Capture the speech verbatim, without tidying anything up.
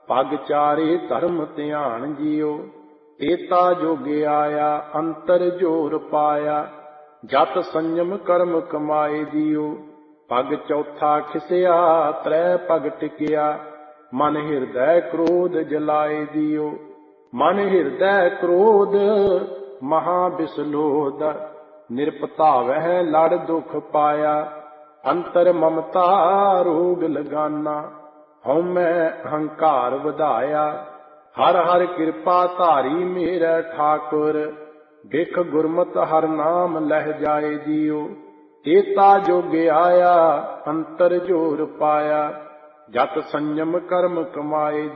ਪਗ ਚਾਰੇ ਧਰਮ ਧਿਆਨ ਜਿਉ। ਤੇਤਾ ਜੋਗੇ ਆਇਆ ਅੰਤਰ ਜੋਰ ਪਾਇਆ। ਜਤ ਸੰਜਮ ਕਰਮ ਕਮਾਏ ਦਿਓ। ਪਗ ਚੌਥਾ ਖਿਸਿਆ ਤ੍ਰੈ ਪਗ ਟਿਕਿਆ। ਮਨ ਹਿਰਦੈ ਕ੍ਰੋਧ ਜਲਾਏ ਦਿਓ। ਮਨ ਹਿਰਦੈ ਕ੍ਰੋਧ ਮਹਾ ਬਿਸਲੋਦ। ਨਿਰਪਤਾਵਹਿ ਲੜ ਦੁਖ ਪਾਇਆ। ਅੰਤਰ ਮਮਤਾ ਰੋਗ ਲਗਾਨਾ। ਹਉਮੈ ਅਹੰਕਾਰ ਵਧਾਇਆ। ਹਰ ਹਰ ਕਿਰਪਾ ਧਾਰੀ ਮੇਰੈ ਠਾਕੁਰ। ਬਿਖ ਗੁਰਮਤਿ ਹਰ ਨਾਮ ਲਹਿ ਜਾਏ ਦਿਓ। ਤੇਤਾ ਜੋਗੇ ਆਇਆ ਅੰਤਰ ਜੋਰ ਪਾਇਆ। ਜਤ ਸੰਜਮ ਕਰਮ ਕਮਾਏ